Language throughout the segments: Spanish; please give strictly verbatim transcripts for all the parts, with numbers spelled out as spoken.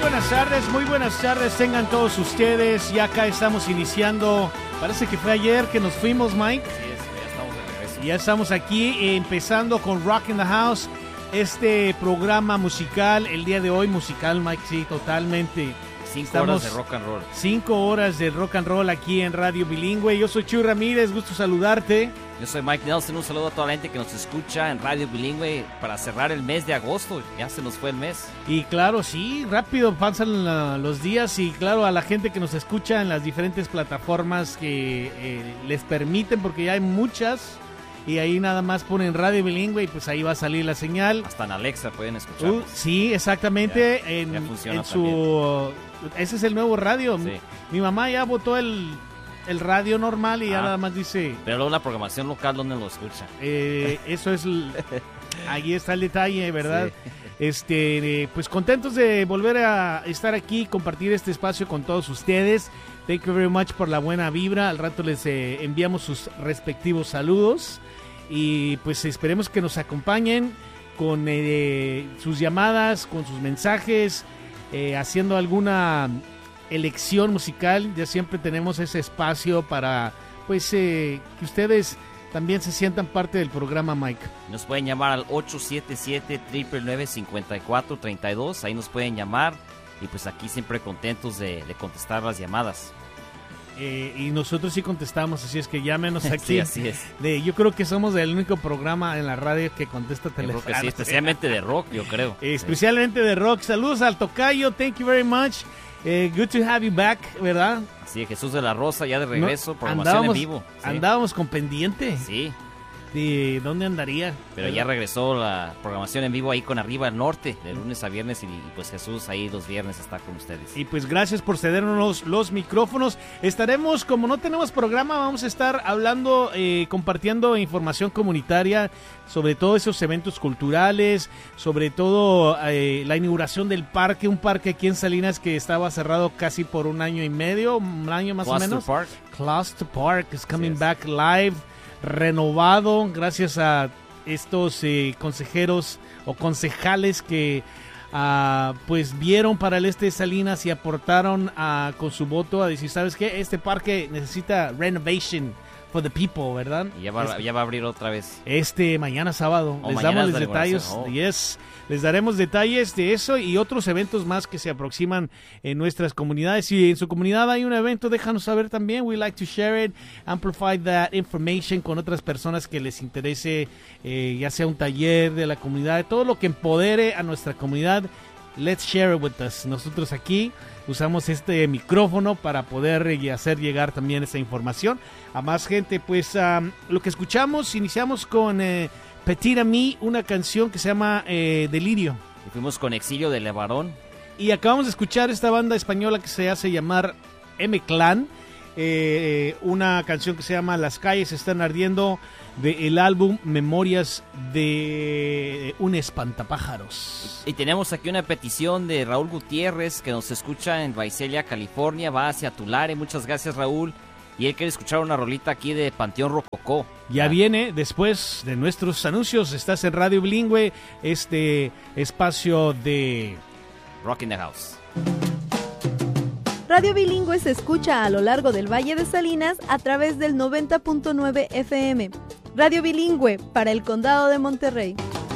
buenas tardes, muy buenas tardes tengan todos ustedes. Ya acá estamos iniciando, parece que fue ayer que nos fuimos, Mike. Sí, es, ya estamos de regreso. Ya estamos aquí eh, empezando con Rock in the House, este programa musical, el día de hoy musical, Mike, sí, totalmente. Cinco Estamos horas de rock and roll. Cinco horas de rock and roll aquí en Radio Bilingüe. Yo soy Chuy Ramírez, gusto saludarte. Yo soy Mike Nelson, un saludo a toda la gente que nos escucha en Radio Bilingüe para cerrar el mes de agosto. Ya se nos fue el mes. Y claro, sí, rápido pasan uh, los días y claro, a la gente que nos escucha en las diferentes plataformas que eh, les permiten, porque ya hay muchas, y ahí nada más ponen Radio Bilingüe y pues ahí va a salir la señal. Hasta en Alexa pueden escuchar. Uh, sí, exactamente. Ya, en, ya funciona en su... Ese es el nuevo radio. Sí. Mi, mi mamá ya botó el, el radio normal y ah, ya nada más dice... Pero luego la programación local, ¿dónde lo escucha? Eh, eso es... Ahí está el detalle, ¿verdad? Sí. Este, eh, pues contentos de volver a estar aquí, compartir este espacio con todos ustedes. Thank you very much por la buena vibra. Al rato les eh, enviamos sus respectivos saludos. Y pues esperemos que nos acompañen con eh, sus llamadas, con sus mensajes, eh, haciendo alguna elección musical. Ya siempre tenemos ese espacio para pues eh, que ustedes también se sientan parte del programa, Mike. Nos pueden llamar al ocho siete siete, nueve nueve nueve, cinco cuatro tres dos. Ahí nos pueden llamar y pues aquí siempre contentos de, de contestar las llamadas. Eh, y nosotros sí contestamos, así es que llámenos aquí. Sí, así es. De, yo creo que somos el único programa en la radio que contesta teléfono. Yo creo que sí, especialmente de rock, yo creo. Eh, especialmente de rock. Saludos al tocayo, thank you very much. Eh, good to have you back, ¿verdad? Sí, Jesús de la Rosa, ya de regreso, no, programación andábamos, en vivo. Sí. Andábamos con pendiente. Sí. ¿De dónde andaría? Pero ¿verdad? Ya regresó la programación en vivo ahí con Arriba al Norte, de lunes a viernes, y, y pues Jesús ahí los viernes está con ustedes. Y pues gracias por cedernos los, los micrófonos. Estaremos, como no tenemos programa, vamos a estar hablando, eh, compartiendo información comunitaria sobre todos esos eventos culturales, sobre todo eh, la inauguración del parque, un parque aquí en Salinas que estaba cerrado casi por un año y medio, un año más Cluster o menos. Park. Cluster Park is coming yes. back live. Renovado gracias a estos eh, consejeros o concejales que uh, pues vieron para el este de Salinas y aportaron uh, con su voto a decir, ¿sabes qué? Este parque necesita renovation for the people, ¿verdad? Y ya va, este, ya va a abrir otra vez. Este, mañana sábado. Oh, les mañana damos los detalles. Oh. Yes. Les daremos detalles de eso y otros eventos más que se aproximan en nuestras comunidades. Si en su comunidad hay un evento, déjanos saber también. We like to share it, amplify that information con otras personas que les interese, eh, ya sea un taller de la comunidad, todo lo que empodere a nuestra comunidad. Let's share it with us. Nosotros aquí usamos este micrófono para poder eh, hacer llegar también esa información a más gente. Pues um, lo que escuchamos, iniciamos con... Eh, Petit Ami, una canción que se llama eh, Delirio. Y fuimos con Exilio de Levarón. Y acabamos de escuchar esta banda española que se hace llamar M-Clan, eh, una canción que se llama Las calles están ardiendo, del álbum Memorias de un espantapájaros. Y tenemos aquí una petición de Raúl Gutiérrez, que nos escucha en Visalia, California, va hacia Tulare. Muchas gracias, Raúl. Y él quiere escuchar una rolita aquí de Panteón Rococó. Ya ah. viene después de nuestros anuncios. Estás en Radio Bilingüe, este espacio de Rock in the House. Radio Bilingüe se escucha a lo largo del Valle de Salinas a través del noventa punto nueve F M. Radio Bilingüe para el Condado de Monterrey.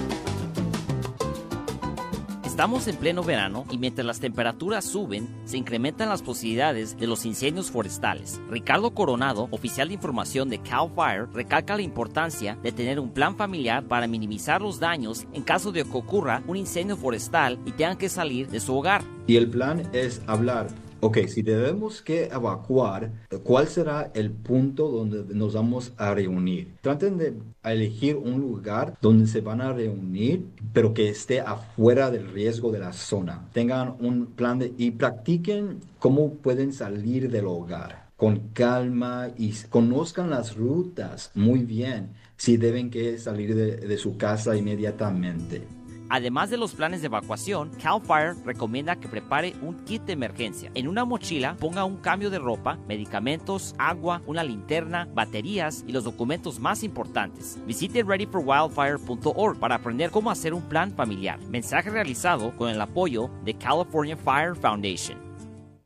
Estamos en pleno verano y mientras las temperaturas suben, se incrementan las posibilidades de los incendios forestales. Ricardo Coronado, oficial de información de Cal Fire, recalca la importancia de tener un plan familiar para minimizar los daños en caso de que ocurra un incendio forestal y tengan que salir de su hogar. Y el plan es hablar. Ok, si debemos que evacuar, ¿cuál será el punto donde nos vamos a reunir? Traten de elegir un lugar donde se van a reunir, pero que esté afuera del riesgo de la zona. Tengan un plan de, y practiquen cómo pueden salir del hogar con calma y conozcan las rutas muy bien si deben que salir de, de su casa inmediatamente. Además de los planes de evacuación, CAL FIRE recomienda que prepare un kit de emergencia. En una mochila ponga un cambio de ropa, medicamentos, agua, una linterna, baterías y los documentos más importantes. Visite ready for wildfire punto org para aprender cómo hacer un plan familiar. Mensaje realizado con el apoyo de California Fire Foundation.